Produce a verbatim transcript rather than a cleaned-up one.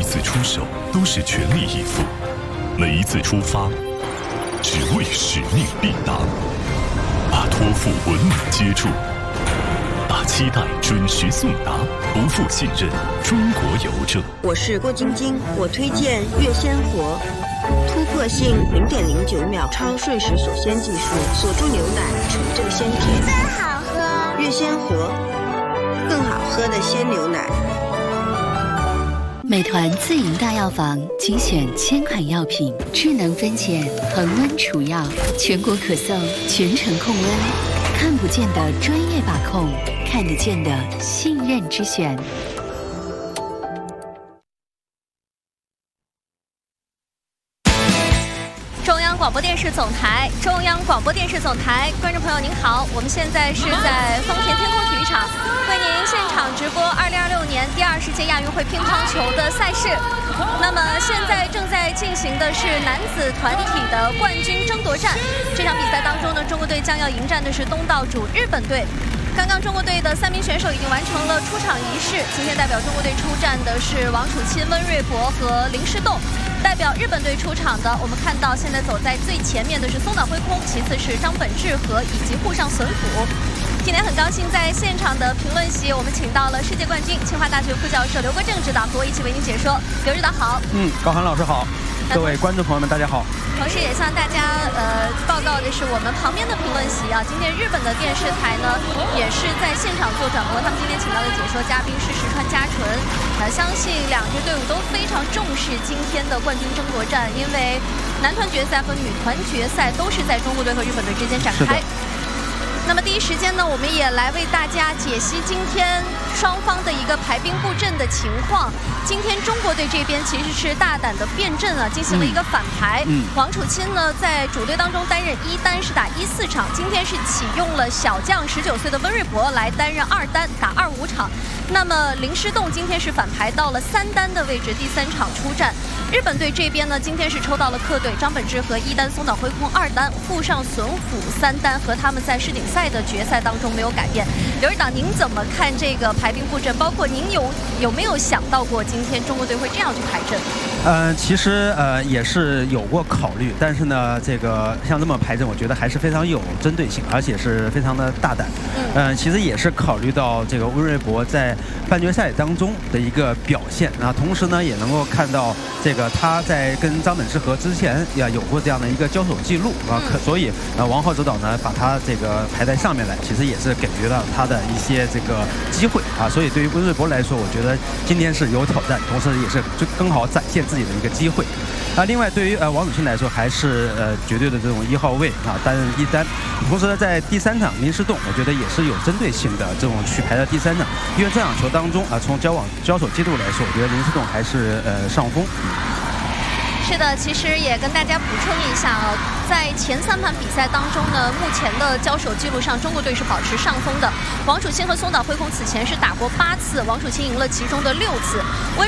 次出手都是全力以赴，每一次出发只为使命必达，把托付稳稳接住，把期待准时送达，不负信任。中国邮政。 我是郭晶晶，我推荐悦鲜活，突破性零点零九秒超瞬时锁鲜技术，锁住牛奶，纯正鲜甜， 真好喝。 悦鲜活，更好喝的鲜牛奶。 美团自营大药房精选千款药品，智能分拣，恒温储药，全国可送，全程控温，看不见的专业把控，看得见的信任之选。 中央广播电视总台，中央广播电视总台，观众朋友您好，我们现在是在丰田天空体育场，为您现场直播二零二六年第二十届亚运会乒乓球的赛事。那么现在正在进行的是男子团体的冠军争夺战。这场比赛当中呢，中国队将要迎战的是东道主日本队。刚刚中国队的三名选手已经完成了出场仪式。今天代表中国队出战的是王楚钦、温瑞博和林诗栋。代表日本队出场的，我们看到现在走在最前面的是松岛辉空，其次是张本智和以及沪上隼辅。今天很高兴在现场的评论席，我们请到了世界冠军、清华大学副教授刘国正指导和我一起为您解说。刘指导好。 嗯，高涵老师好。各位观众朋友们，大家好。 同时也向大家呃报告的是，我们旁边的评论席啊，今天日本的电视台呢也是在现场做转播，他们今天请到的解说嘉宾是石川佳纯。呃，相信两支队伍都非常重视今天的冠军争夺战，因为男团决赛和女团决赛都是在中国队和日本队之间展开。那么第一时间呢，我们也来为大家解析今天双方的一个排兵布阵的情况。今天中国队这边其实是大胆的变阵啊，进行了一个反排。嗯，王楚钦呢在主队当中担任一单，是打一四场。今天是启用了小将十九岁的温瑞博来担任二单，打二五场。那么林诗栋今天是反排到了三单的位置，第三场出战。日本队这边呢，今天是抽到了客队张本智和一单，松岛辉空二单，沪上隼辅三单，和他们在世锦赛的决赛当中没有改变。刘指导，您怎么看这个排兵布阵？包括您有有没有想到过今天中国队会这样去排阵？ 呃，其实呃也是有过考虑，但是呢，这个像这么排阵，我觉得还是非常有针对性，而且是非常的大胆。嗯、呃，其实也是考虑到这个温瑞博在半决赛当中的一个表现啊，同时呢，也能够看到这个他在跟张本智和之前也有过这样的一个交手记录啊，可所以呃王浩指导呢把他这个排在上面来，其实也是给予了他的一些这个机会啊，所以对于温瑞博来说，我觉得今天是有挑战，同时也是就更好展现自己的一个机会。啊，另外对于呃王楚钦来说，还是呃绝对的这种一号位啊，担任一单。同时呢，在第三场林诗栋，我觉得也是有针对性的这种去排在第三场，因为这场球当中啊，从交往交手记录来说，我觉得林诗栋还是呃上风。 是的，其实也跟大家补充一下啊，在前三盘比赛当中呢，目前的交手记录上，中国队是保持上风的。王楚钦和松岛辉空此前是打过八次，王楚钦赢了其中的六次。温